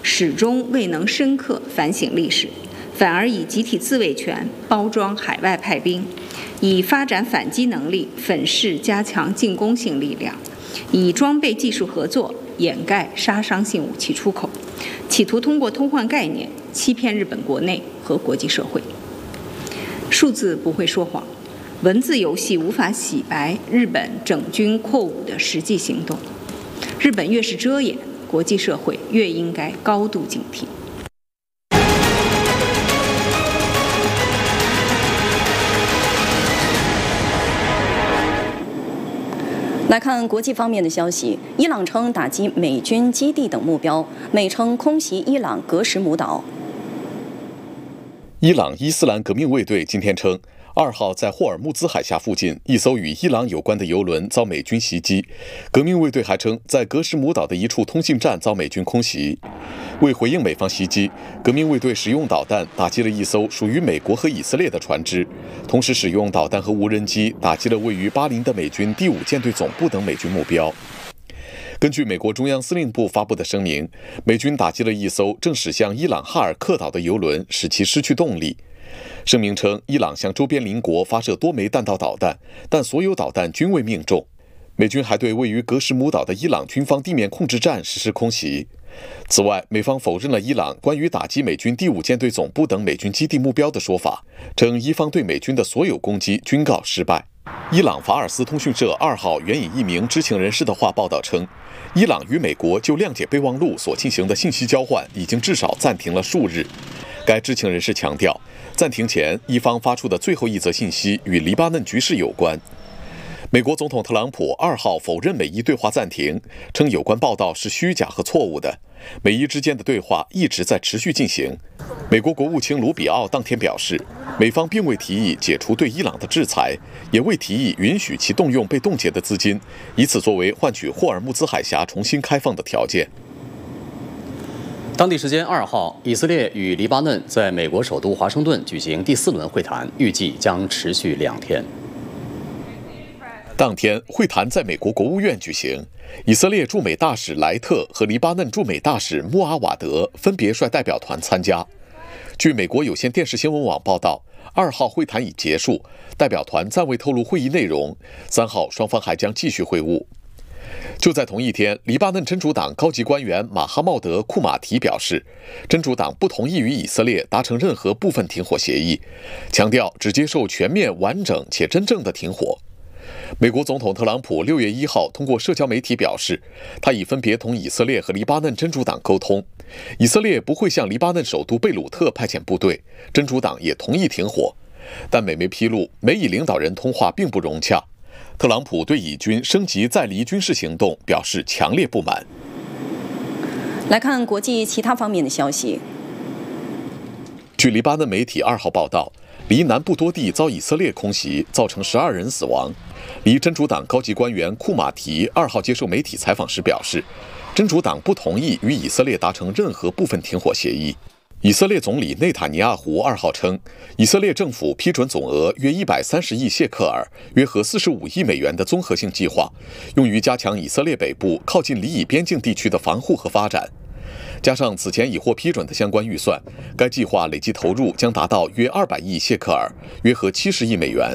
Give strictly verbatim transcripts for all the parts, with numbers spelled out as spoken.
始终未能深刻反省历史，反而以集体自卫权包装海外派兵，以发展反击能力粉饰加强进攻性力量，以装备技术合作掩盖杀伤性武器出口，企图通过偷换概念欺骗日本国内和国际社会。数字不会说谎，文字游戏无法洗白日本整军扩武的实际行动。日本越是遮掩，国际社会越应该高度警惕。 来看国际方面的消息，伊朗称打击美军基地等目标，美称空袭伊朗格什姆岛。 伊朗伊斯兰革命卫队今天称，二号在霍尔木兹海峡附近一艘与伊朗有关的油轮遭美军袭击。革命卫队还称，在格什姆岛的一处通信站遭美军空袭。为回应美方袭击，革命卫队使用导弹打击了一艘属于美国和以色列的船只，同时使用导弹和无人机打击了位于巴林的美军第五舰队总部等美军目标。根据美国中央司令部发布的声明，美军打击了一艘正驶向伊朗哈尔克岛的油轮，使其失去动力。声明称，伊朗向周边邻国发射多枚弹道导弹，但所有导弹均未命中。美军还对位于格什姆岛的伊朗军方地面控制站实施空袭。此外，美方否认了伊朗关于打击美军第五舰队总部等美军基地目标的说法，称伊方对美军的所有攻击均告失败。伊朗法尔斯通讯社二号援引一名知情人士的话报道称，伊朗与美国就谅解备忘录所进行的信息交换已经至少暂停了数日。该知情人士强调，暂停前伊方发出的最后一则信息与黎巴嫩局势有关。美国总统特朗普二号否认美伊对话暂停，称有关报道是虚假和错误的，美伊之间的对话一直在持续进行。美国国务卿卢比奥当天表示，美方并未提议解除对伊朗的制裁，也未提议允许其动用被冻结的资金，以此作为换取霍尔木兹海峡重新开放的条件。 当地时间二号，以色列与黎巴嫩在美国首都华盛顿举行第四轮会谈，预计将持续两天。 当天，会谈在美国国务院举行，以色列驻美大使莱特和黎巴嫩驻美大使穆阿瓦德分别率代表团参加。据美国有线电视新闻网报道，二号会谈已结束，代表团暂未透露会议内容。三号双方还将继续会晤。就在同一天，黎巴嫩真主党高级官员马哈茂德·库马提表示，真主党不同意与以色列达成任何部分停火协议，强调只接受全面、完整且真正的停火。美国总统特朗普六月一号通过社交媒体表示，他已分别同以色列和黎巴嫩真主党沟通，以色列不会向黎巴嫩首都贝鲁特派遣部队，真主党也同意停火。但美媒披露，美以领导人通话并不融洽。特朗普对以军升级再离军事行动表示强烈不满。 来看国际其他方面的消息。 据黎巴嫩媒体二号报道，黎南部多地遭以色列空袭，造成十二人死亡。黎真主党高级官员库马提二号接受媒体采访时表示，真主党不同意与以色列达成任何部分停火协议。以色列总理内塔尼亚胡二号称，以色列政府批准总额约一百三十亿谢克尔，约合四十五亿美元的综合性计划，用于加强以色列北部靠近黎以边境地区的防护和发展。加上此前已获批准的相关预算，该计划累计投入将达到约二百亿谢克尔，约合七十亿美元。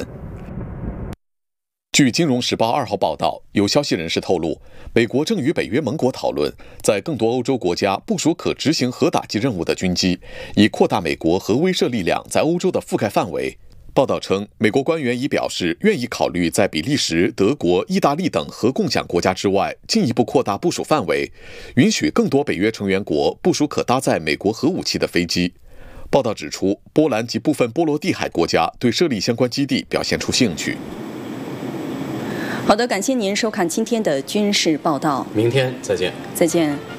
据《金融时报》二号报道，有消息人士透露，美国正与北约盟国讨论，在更多欧洲国家部署可执行核打击任务的军机，以扩大美国核威慑力量在欧洲的覆盖范围。报道称，美国官员已表示愿意考虑在比利时、德国、意大利等核共享国家之外，进一步扩大部署范围，允许更多北约成员国部署可搭载美国核武器的飞机。报道指出，波兰及部分波罗的海国家对设立相关基地表现出兴趣。 好的，感谢您收看今天的军事报道， 明天再见。 再见。